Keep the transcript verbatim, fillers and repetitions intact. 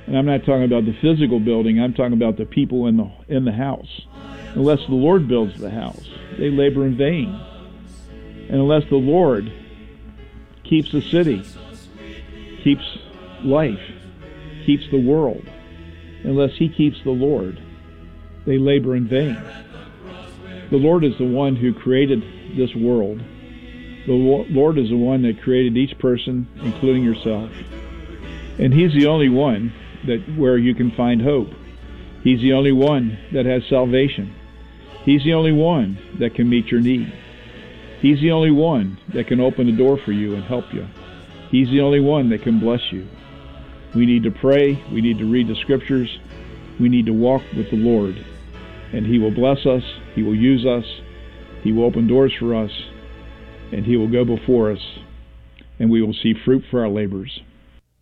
And I'm not talking about the physical building. I'm talking about the people in the in the house. Unless the Lord builds the house, they labor in vain. And unless the Lord keeps the city, keeps life, keeps the world, unless he keeps the Lord, they labor in vain. The Lord is the one who created this world. The Lord is the one that created each person, including yourself. And he's the only one that where you can find hope. He's the only one that has salvation. He's the only one that can meet your need. He's the only one that can open the door for you and help you. He's the only one that can bless you. We need to pray. We need to read the scriptures. We need to walk with the Lord. And he will bless us. He will use us. He will open doors for us. And he will go before us. And we will see fruit for our labors.